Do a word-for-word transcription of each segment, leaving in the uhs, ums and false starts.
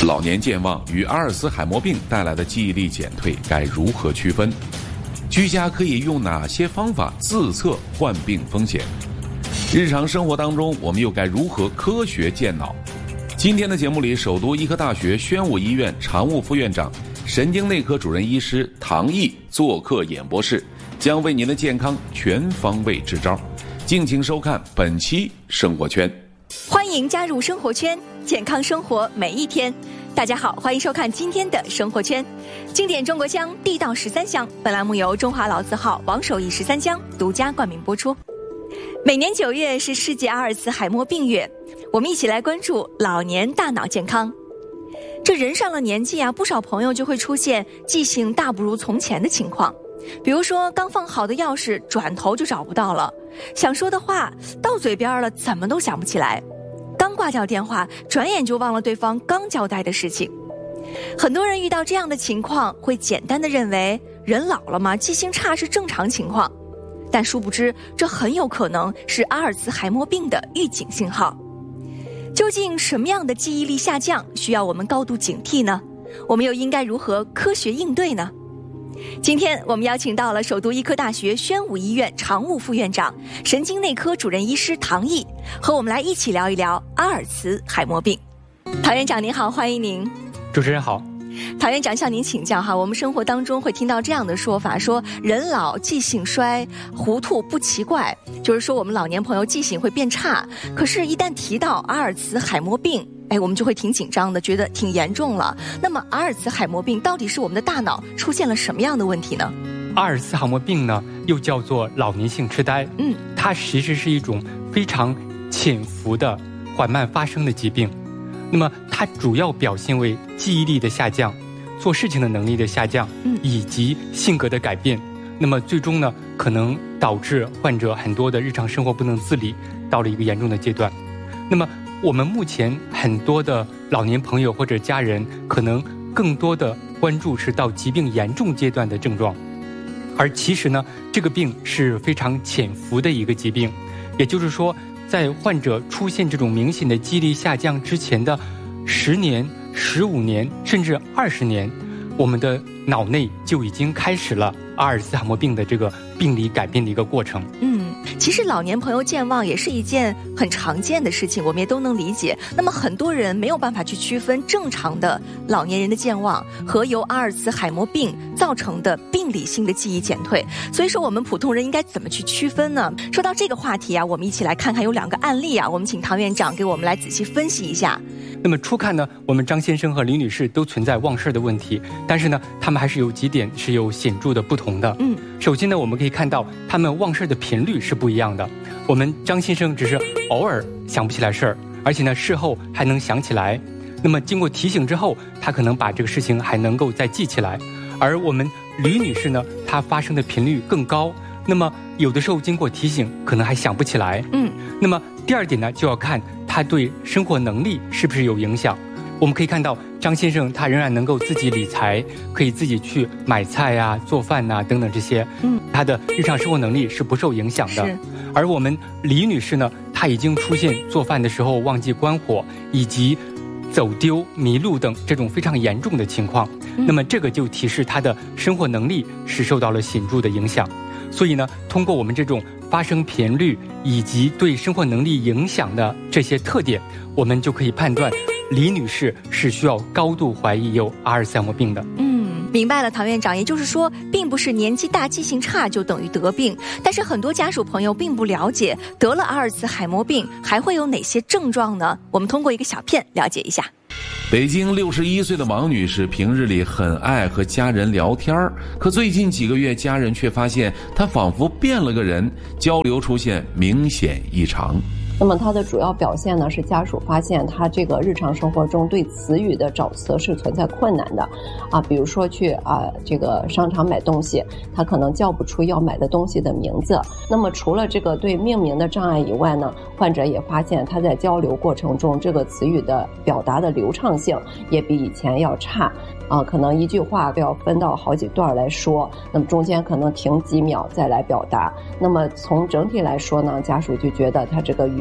老年健忘与阿尔茨海默病带来的记忆力减退该如何区分？居家可以用哪些方法自测患病风险？日常生活当中我们又该如何科学健脑？今天的节目里，首都医科大学宣武医院常务副院长、神经内科主任医师唐毅做客演播室，将为您的健康全方位支招。敬请收看本期生活圈。 欢迎加入生活圈，健康生活每一天。大家好，欢迎收看今天的生活圈。经典中国香，地道十三香。本栏目由中华老字号王守义十三香独家冠名播出。每年九月是世界阿尔茨海默病月，我们一起来关注老年大脑健康。这人上了年纪啊，不少朋友就会出现记性大不如从前的情况。比如说，刚放好的钥匙转头就找不到了，想说的话到嘴边了，怎么都想不起来。刚挂掉电话，转眼就忘了对方刚交代的事情。很多人遇到这样的情况，会简单的认为人老了嘛，记性差是正常情况，但殊不知这很有可能是阿尔茨海默病的预警信号。究竟什么样的记忆力下降需要我们高度警惕呢？我们又应该如何科学应对呢？今天我们邀请到了首都医科大学宣武医院常务副院长、神经内科主任医师唐毅，和我们来一起聊一聊阿尔茨海默病。唐院长您好，欢迎您。 主持人好。 唐院长向您请教哈，我们生活当中会听到这样的说法，说人老记性衰，糊涂不奇怪，就是说我们老年朋友记性会变差。可是，一旦提到阿尔茨海默病，哎，我们就会挺紧张的，觉得挺严重了。那么，阿尔茨海默病到底是我们的大脑出现了什么样的问题呢？ 阿尔茨海默病呢，又叫做老年性痴呆，嗯，它其实是一种非常潜伏的、缓慢发生的疾病。那么它主要表现为记忆力的下降、做事情的能力的下降，嗯，以及性格的改变。那么最终呢，可能导致患者很多的日常生活不能自理，到了一个严重的阶段。那么我们目前很多的老年朋友或者家人，可能更多的关注是到疾病严重阶段的症状，而其实呢，这个病是非常潜伏的一个疾病，也就是说，在患者出现这种明显的记忆力下降之前的十年、十五年甚至二十年，我们的脑内就已经开始了阿尔茨海默病的这个病理改变的一个过程。 嗯，其实老年朋友健忘也是一件很常见的事情，我们也都能理解。那么很多人没有办法去区分正常的老年人的健忘和由阿尔茨海默病造成的病理性的记忆减退，所以说我们普通人应该怎么去区分呢？说到这个话题啊，我们一起来看看有两个案例啊，我们请唐院长给我们来仔细分析一下。 那么初看呢，我们张先生和李女士都存在忘事的问题，但是呢，他们还是有几点是有显著的不同的。嗯，首先呢，我们可以看到他们忘事的频率是不一样的。我们张先生只是偶尔想不起来事儿，而且呢，事后还能想起来。那么经过提醒之后，他可能把这个事情还能够再记起来。而我们吕女士呢，她发生的频率更高，那么有的时候经过提醒，可能还想不起来。嗯，那么第二点呢，就要看他对生活能力是不是有影响。我们可以看到张先生他仍然能够自己理财，可以自己去买菜啊、做饭啊等等这些，嗯，他的日常生活能力是不受影响的。而我们李女士呢，她已经出现做饭的时候忘记关火，以及走丢、迷路等这种非常严重的情况。嗯，那么这个就提示她的生活能力是受到了显著的影响。所以呢，通过我们这种发生频率以及对生活能力影响的这些特点，我们就可以判断李女士是需要高度怀疑有阿尔茨海默病的。 嗯，明白了，唐院长。也就是说，并不是年纪大记性差就等于得病，但是很多家属朋友并不了解得了阿尔茨海默病还会有哪些症状呢？我们通过一个小片了解一下。 北京六十一岁的王女士平日里很爱和家人聊天，可最近几个月家人却发现她仿佛变了个人，交流出现明显异常。 那么它的主要表现呢，是家属发现他这个日常生活中对词语的找词是存在困难的，啊，比如说去啊这个商场买东西，他可能叫不出要买的东西的名字。那么除了这个对命名的障碍以外呢，患者也发现他在交流过程中这个词语的表达的流畅性也比以前要差。啊，可能一句话都要分到好几段来说，那么中间可能停几秒再来表达。那么从整体来说呢，家属就觉得他这个语言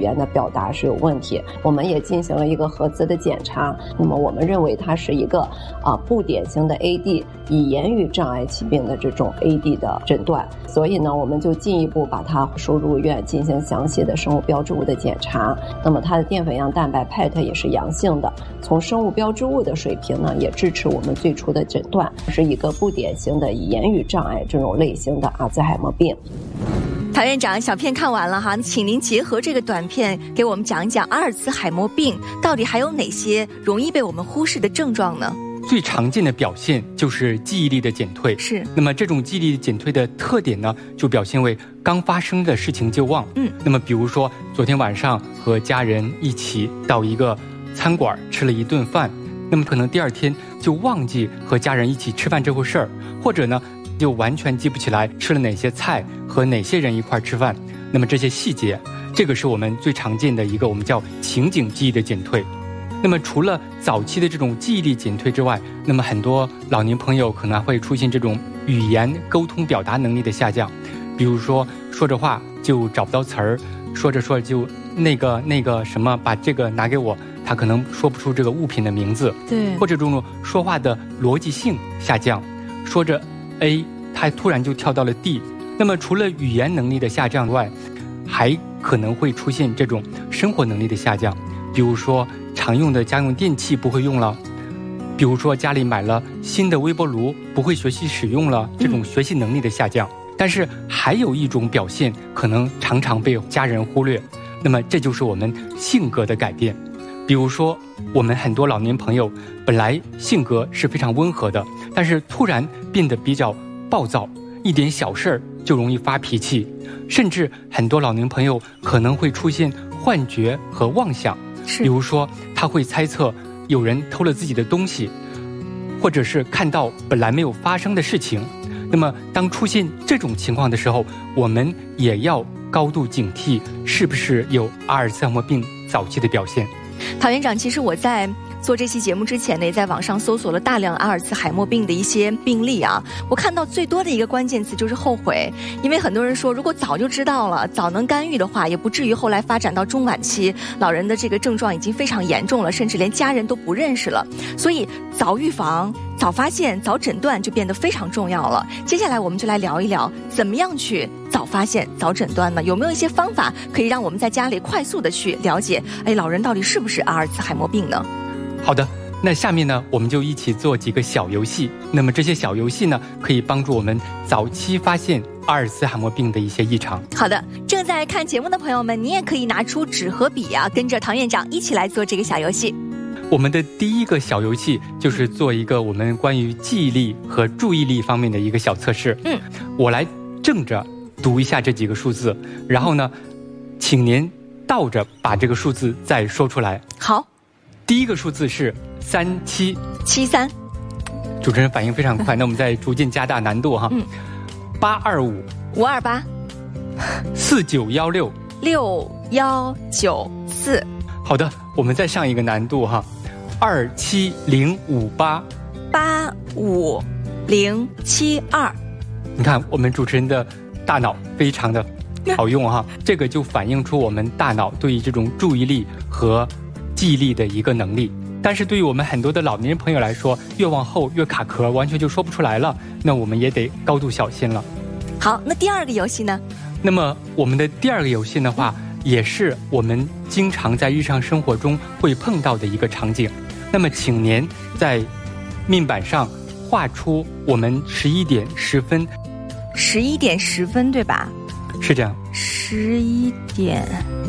言的表达是有问题。我们也进行了一个核磁的检查，那么我们认为它是一个啊不典型的 A D 以言语障碍疾病的这种 A D 的诊断，所以呢，我们就进一步把它收入院进行详细的生物标志物的检查。那么它的淀粉样蛋白 P E T 也是阳性的，从生物标志物的水平呢，也支持我们最初的诊断是一个不典型的以言语障碍这种类型的阿兹海默病。 陶院长，小片看完了哈，请您结合这个短片给我们讲一讲阿尔茨海默病到底还有哪些容易被我们忽视的症状呢？ 最常见的表现就是记忆力的减退。 是。 那么这种记忆力减退的特点呢，就表现为刚发生的事情就忘。 嗯。 那么比如说昨天晚上和家人一起到一个餐馆吃了一顿饭，那么可能第二天就忘记和家人一起吃饭这回事儿，或者呢就完全记不起来吃了哪些菜和哪些人一块吃饭。那么这些细节，这个是我们最常见的一个我们叫情景记忆的减退。那么除了早期的这种记忆力减退之外，那么很多老年朋友可能会出现这种语言沟通表达能力的下降，比如说说着话就找不到词儿，说着说着就那个那个什么，把这个拿给我，他可能说不出这个物品的名字。 对。 或者这种说话的逻辑性下降，说着 A 他突然就跳到了 D。 那么除了语言能力的下降外，还可能会出现这种生活能力的下降，比如说常用的家用电器不会用了，比如说家里买了新的微波炉不会学习使用了，这种学习能力的下降。但是还有一种表现可能常常被家人忽略，那么这就是我们性格的改变。比如说我们很多老年朋友本来性格是非常温和的，但是突然变得比较暴躁，一点小事儿就容易发脾气，甚至很多老年朋友可能会出现幻觉和妄想，比如说他会猜测有人偷了自己的东西，或者是看到本来没有发生的事情。那么当出现这种情况的时候，我们也要高度警惕是不是有阿尔茨海默病早期的表现。 陶院长，其实我在做这期节目之前呢，也在网上搜索了大量阿尔茨海默病的一些病例啊。我看到最多的一个关键词就是后悔，因为很多人说，如果早就知道了，早能干预的话，也不至于后来发展到中晚期，老人的这个症状已经非常严重了，甚至连家人都不认识了。所以早预防、早发现、早诊断就变得非常重要了。接下来我们就来聊一聊，怎么样去早发现、早诊断呢？有没有一些方法可以让我们在家里快速的去了解，哎，老人到底是不是阿尔茨海默病呢？ 好的，那下面呢，我们就一起做几个小游戏。那么这些小游戏呢，可以帮助我们早期发现阿尔茨海默病的一些异常。 好的，正在看节目的朋友们，你也可以拿出纸和笔啊，跟着唐院长一起来做这个小游戏。 我们的第一个小游戏就是做一个我们关于记忆力和注意力方面的一个小测试。 嗯， 我来正着读一下这几个数字，然后呢，请您倒着把这个数字再说出来。 好。 第一个数字是三七七三， 主持人反应非常快，那我们再逐渐加大难度哈。 嗯， 八二五五二八四九幺六六幺九四。 好的，我们再上一个难度哈，二七零五八八五零七二。 你看，我们主持人的大脑非常的好用哈，这个就反映出我们大脑对于这种注意力和记忆力的一个能力。但是对于我们很多的老年人朋友来说，越往后越卡壳，完全就说不出来了，那我们也得高度小心了。 好，那第二个游戏呢？ 那么我们的第二个游戏的话，也是我们经常在日常生活中会碰到的一个场景。那么请您在面板上画出我们十一点十分。 十一点十分对吧？ 是这样。 十一点。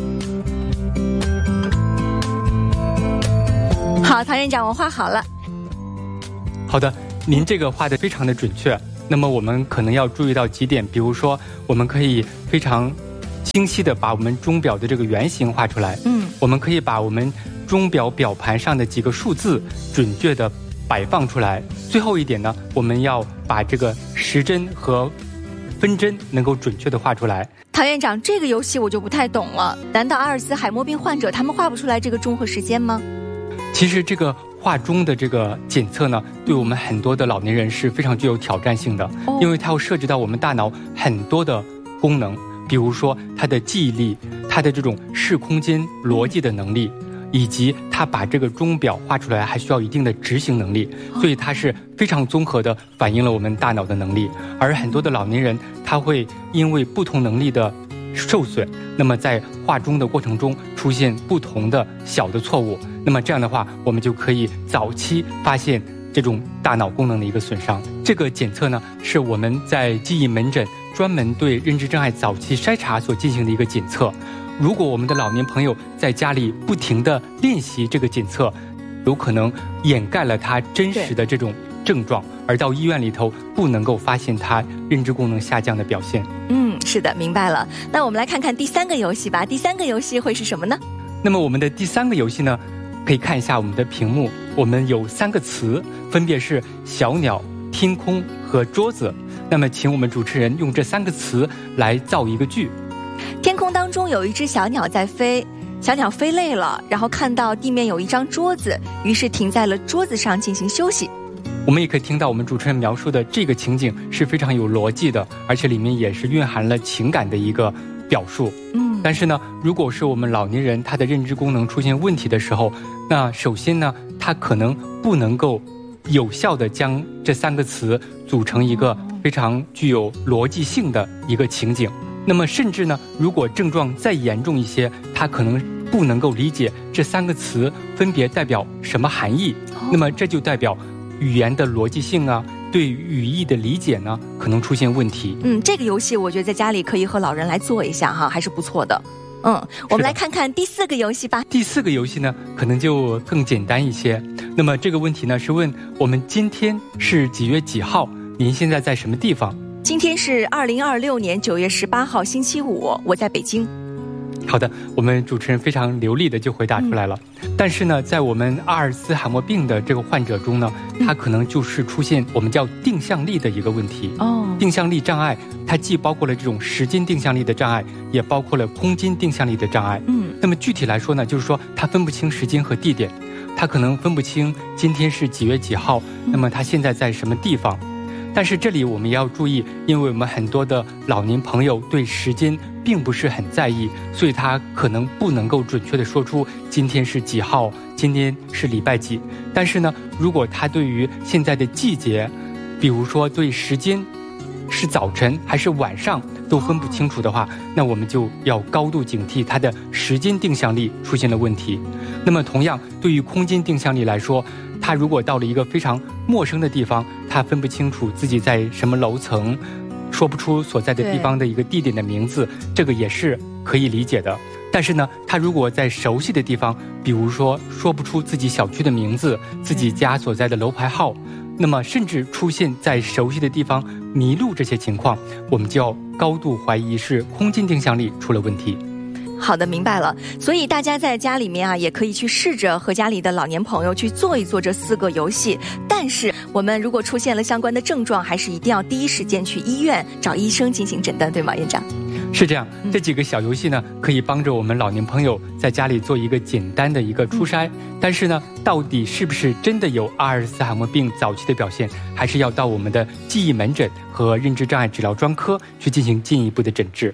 好，唐院长，我画好了。 好的，您这个画得非常的准确。那么我们可能要注意到几点，比如说，我们可以非常清晰地把我们钟表的这个圆形画出来。 嗯， 我们可以把我们钟表表盘上的几个数字准确地摆放出来。最后一点呢，我们要把这个时针和分针能够准确地画出来。 唐院长，这个游戏我就不太懂了。难道阿尔茨海默病患者他们画不出来这个钟和时间吗？ 其实这个画钟的这个检测呢，对我们很多的老年人是非常具有挑战性的， 哦、 因为它要涉及到我们大脑很多的功能， 比如说他的记忆力，他的这种视空间逻辑的能力，以及他把这个钟表画出来还需要一定的执行能力，所以它是非常综合的反映了我们大脑的能力。而很多的老年人他会因为不同能力的受损，那么在画钟的过程中出现不同的小的错误，那么这样的话我们就可以早期发现这种大脑功能的一个损伤。这个检测呢是我们在记忆门诊专门对认知障碍早期筛查所进行的一个检测。如果我们的老年朋友在家里不停地练习这个检测，有可能掩盖了他真实的这种症状，而到医院里头不能够发现他认知功能下降的表现。 嗯，是的，明白了。那我们来看看第三个游戏吧。第三个游戏会是什么呢？ 那么我们的第三个游戏呢，可以看一下我们的屏幕，我们有三个词，分别是小鸟、天空和桌子。那么请我们主持人用这三个词来造一个句。 天空当中有一只小鸟在飞，小鸟飞累了，然后看到地面有一张桌子，于是停在了桌子上进行休息。 我们也可以听到我们主持人描述的这个情景是非常有逻辑的，而且里面也是蕴含了情感的一个表述。嗯，但是呢，如果是我们老年人他的认知功能出现问题的时候，那首先呢，他可能不能够有效地将这三个词组成一个非常具有逻辑性的一个情景。那么甚至呢，如果症状再严重一些，他可能不能够理解这三个词分别代表什么含义，那么这就代表语言的逻辑性啊，对语义的理解呢可能出现问题。 嗯，这个游戏我觉得在家里可以和老人来做一下哈，还是不错的。嗯，我们来看看第四个游戏吧。 第四个游戏呢可能就更简单一些。那么这个问题呢是问我们今天是几月几号，您现在在什么地方？ 今天是二零二六年九月十八号星期五，我在北京。 好的，我们主持人非常流利的就回答出来了。嗯、但是呢，在我们阿尔茨海默病的这个患者中呢，他可能就是出现我们叫定向力的一个问题。哦，定向力障碍，它既包括了这种时间定向力的障碍，也包括了空间定向力的障碍。嗯，那么具体来说呢，就是说他分不清时间和地点，他可能分不清今天是几月几号，嗯、那么他现在在什么地方。但是这里我们也要注意，因为我们很多的老年朋友对时间并不是很在意，所以他可能不能够准确的说出今天是几号，今天是礼拜几。但是呢，如果他对于现在的季节，比如说对时间是早晨还是晚上都分不清楚的话，那我们就要高度警惕他的时间定向力出现了问题。那么同样，对于空间定向力来说，他如果到了一个非常陌生的地方，他分不清楚自己在什么楼层，说不出所在的地方的一个地点的名字，这个也是可以理解的。但是呢，他如果在熟悉的地方，比如说说不出自己小区的名字，自己家所在的楼牌号，那么甚至出现在熟悉的地方迷路这些情况，我们就要高度怀疑是空间定向力出了问题。 好的，明白了。所以大家在家里面啊，也可以去试着和家里的老年朋友去做一做这四个游戏。但是我们如果出现了相关的症状，还是一定要第一时间去医院找医生进行诊断，对吗，院长？ 是这样，这几个小游戏呢，可以帮着我们老年朋友在家里做一个简单的一个初筛。但是呢，到底是不是真的有阿尔茨海默病早期的表现，还是要到我们的记忆门诊和认知障碍治疗专科去进行进一步的诊治。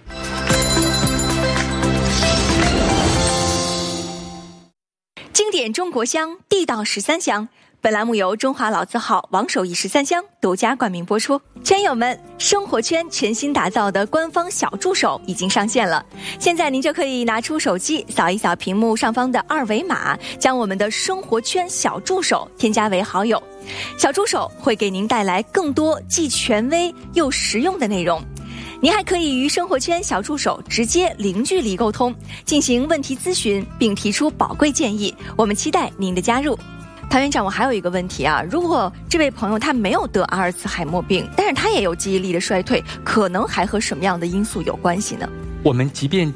经典中国香，地道十三香。本栏目由中华老字号王守义十三香独家冠名播出。圈友们，生活圈全新打造的官方小助手已经上线了，现在您就可以拿出手机扫一扫屏幕上方的二维码，将我们的生活圈小助手添加为好友。小助手会给您带来更多既权威又实用的内容。您还可以与生活圈小助手直接零距离沟通，进行问题咨询，并提出宝贵建议。我们期待您的加入。唐院长，我还有一个问题啊，如果这位朋友他没有得阿尔茨海默病，但是他也有记忆力的衰退，可能还和什么样的因素有关系呢？ 我们即便